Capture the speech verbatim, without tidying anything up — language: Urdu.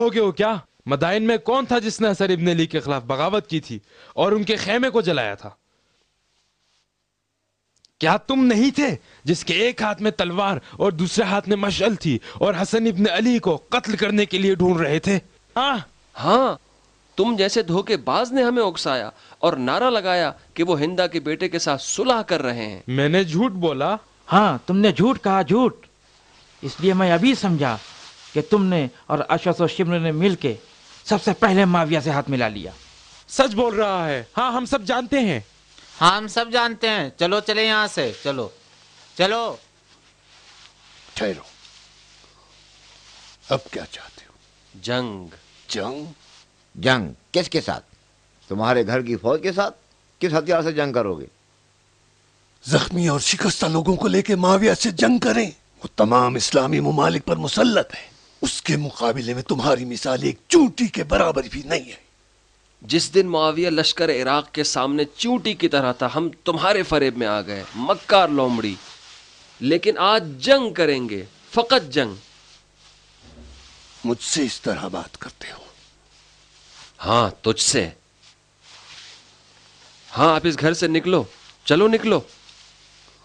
ہو گئے ہو کیا؟ مدائن میں کون تھا جس نے اسد ابن علی کے خلاف بغاوت کی تھی اور ان کے خیمے کو جلایا تھا؟ کیا تم نہیں تھے جس کے ایک ہاتھ میں تلوار اور دوسرے ہاتھ میں مشعل تھی اور حسن ابن علی کو قتل کرنے کے لیے ڈھونڈ رہے تھے؟ ہاں ہاں، تم جیسے دھوکے باز نے ہمیں اکسایا اور نعرہ لگایا کہ وہ ہندا کے بیٹے کے ساتھ صلح کر رہے ہیں۔ میں نے جھوٹ بولا؟ ہاں تم نے جھوٹ کہا، جھوٹ۔ اس لیے میں ابھی سمجھا کہ تم نے اور اشعث و شمر نے مل کے سب سے پہلے معاویہ سے ہاتھ ملا لیا۔ سچ بول رہا ہے، ہاں ہم سب جانتے ہیں۔ ہاں ہم سب جانتے ہیں، چلو چلے یہاں سے، چلو چلو۔ ٹھہرو، اب کیا چاہتے ہو؟ جنگ۔ جنگ؟ جنگ کس کے ساتھ؟ تمہارے گھر کی فوج کے ساتھ؟ کس ہتھیار سے جنگ کرو گے؟ زخمی اور شکستہ لوگوں کو لے کے معاویہ سے جنگ کریں؟ وہ تمام اسلامی ممالک پر مسلط ہے، اس کے مقابلے میں تمہاری مثال ایک چونٹی کے برابر بھی نہیں ہے۔ جس دن معاویہ لشکر عراق کے سامنے چونٹی کی طرح تھا، ہم تمہارے فریب میں آ گئے، مکار لومڑی۔ لیکن آج جنگ کریں گے، فقط جنگ۔ مجھ سے اس طرح بات کرتے ہو؟ ہاں تجھ سے۔ ہاں آپ اس گھر سے نکلو، چلو نکلو۔